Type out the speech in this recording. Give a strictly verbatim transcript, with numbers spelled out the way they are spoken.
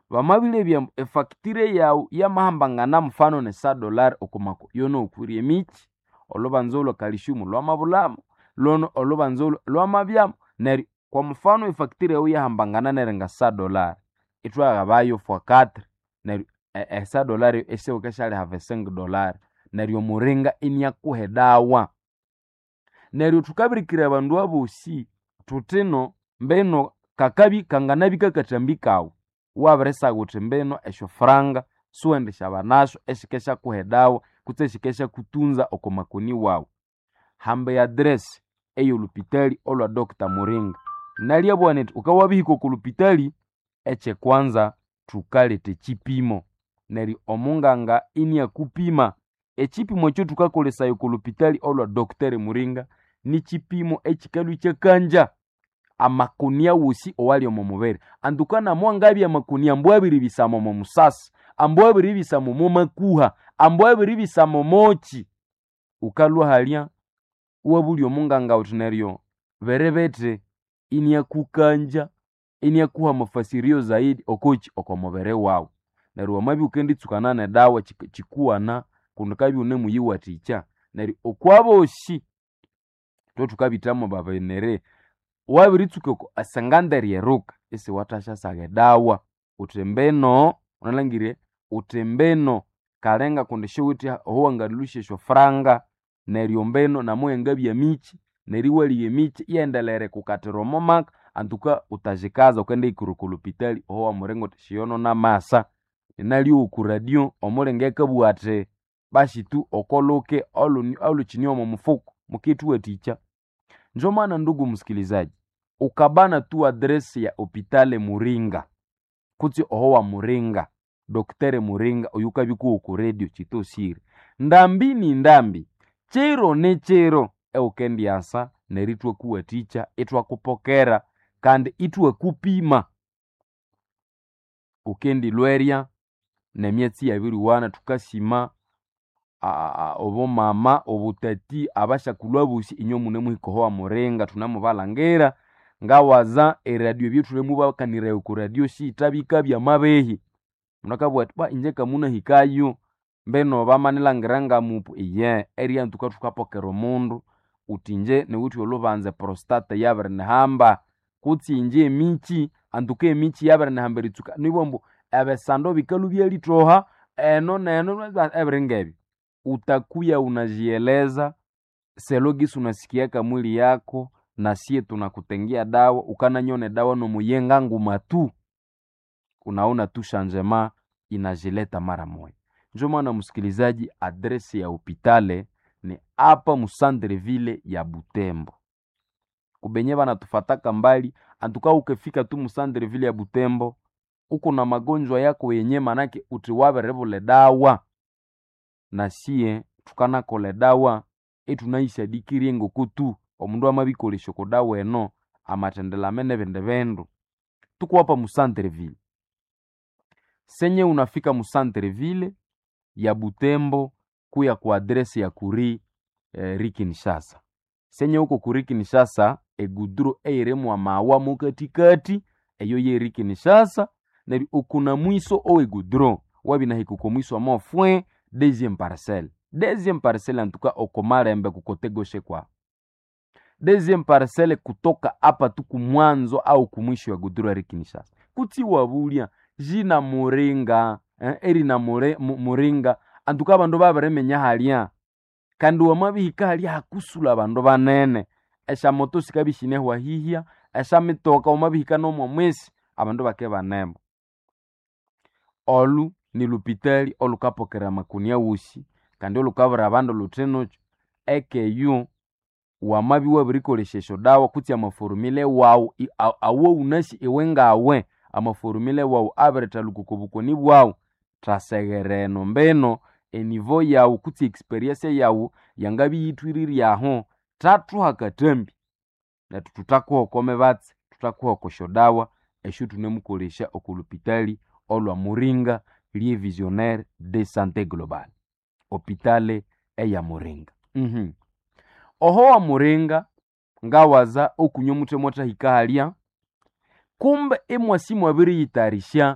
Vamabile bya efacture yau ya mahambangana mfano ne sa dollar okomako yono okurie michi olobanzolo calcium lwa mabulamu lono olobanzolo lwa mabyamu neri kwa mfano efacture yau ya hambangana nerenga sa dollar itwa gabayo fois quatre neri e, e sa dollar ese ukashale have cinq dollar neri omuringa inya kuhedawa neri tukabirikira abandu abosi tutino mbeno kakabi kanganabi kakatambikawo wabresa guti mbeno esho franga suendesha banasho eshikesha kuhedawa kutse eshikesha kutunza okomakoni wawo hambe address eyo lupitali olwa Doctor Muringa nalia bwanet ukawabihiko ku lupitali eche kwanza tukalete chipimo neri omunganga inia kupima echipimo cho tukakolesa ku lupitali olwa Doctor Muringa ni chipimo echikalu chakanja amakunia wusi owali omomubere andukana mwangabi amakunia mbwabiri bisamo mu musasi ambwabiri bisamo mu makuha ambwabiri bisamo mochi ukalwa halia wabuli omunganga utunerio verebete inia kukanja inia kuha mafasirio zaidi okochi okomubere wawo neru amabi ukendi tsukanana dawa chikuana kundukabi unemu yiwa ticha neri okwaboshi to tukabitamo bavenere wabiritsuko asangandari yeruka ese watasha sage dawa utembeno unalangire utembeno kalenga kondesho wuti huwa ngalulishe sho franga neriombeno na moyengabi ya michi neriwali ye michi iendelere kukatero momaka antuka utajikaza ukende ikurukulupitali huwa murengo tishiyono na masa nali ukuradio omulengeka buate bashi tu okoloke olu olu chinyo mu mufuko mukitu weticha. Njo maana ndugu msikilizaji ukabana tu adresi ya Hopitale Muringa kuti ohowa Muringa Doctor Muringa oyukabiku ku radio chito siri ndambi ni ndambi chero ne chero e ukendi asa neritwe kuwa ticha etwa kupokera kandi itwe kupima ukendi lweria ne myetsi yabiri wana tukasima obo mama obutati abasha kulwabushi inyo mune muhikohowa Muringa tunamubalangera ngawaza eradio byetule mubakanire ku radio shitabika bya mabehi munakabwa ba injeka muna hikayo mbeno bamanilangiranga mupu iye eri antuka tukapokero mundu utinje ne wuti olubanze prostate yabere ne hamba kuti inje michi antuke michi yabere ne hamberi tuka nibombo abesando bikalu byelitoha eno neno eberengebi utakuya unajieleza selogisi unasikiaka mwili yako na sie tunakutengia dawa ukana nyone dawa no muyenga ngumatu unaona tu changement inajileta mara moja. Njo maana msikilizaji adresi ya Hopitale ni hapa Musandreville ya Butembo. Kubenye bana tufataka mbali antuka ukefika tu Musandreville ya Butembo uko na magonjwa yako yenye manake utiwabe rebole dawa na sie tukana kole dawa etunaisha dikiri ngokutu omundu amabikolesha ko dawa eno amatendela mene bende bendu tuko hapa Musandreville. Senye unafika Musandreville ya Butembo kuya kwa adresi ya kuri eh, Rikinshasa. Senye uko kuri Kinshasa eguduro eiremu amawa mukatikati eyo ye Rikinshasa neri ukuna mwiso o eguduro wabina hikuko mwiso amofwe deuxième parcelle. Deuxième parcelle antuka okomara embe kukote goshe kwa. Deuxième parcelle kutoka hapa tu kumwanzo au kumwisho ya guduro Rikinshasa. Kuti wabulia jina Muringa eh, eri na mure, Muringa antuka abandu babaremenya halia kandi wamabihika halia hakusula abandu banene esha moto sikabishine hwa hihia esha mitoka wamabihika no mwesi abandu bake banembo olu ni lupitali olu kapokera makunia wushi kandi olu kabura abandu luteno eke yu wamabi wabirikoleshesho dawa kuti amaformule wawu awo unashi iwenga awe amaformule wawu abereta lukukubukoni bwawu trasegereno mbeno enivo yawu kuti experience yawu yangabi yitwiriri yaho tatu hakatembi na tutakuwa kome batsi tutakuwa koshodawa eshu tunemukolesha okulupitali olwa Muringa lié visionnaire de santé globale Hopitale eya Muringa. Mhm. Oho wa Muringa ngawaza okunyo mute mota hikahalia kumbe emwasi mwabiri yitarisha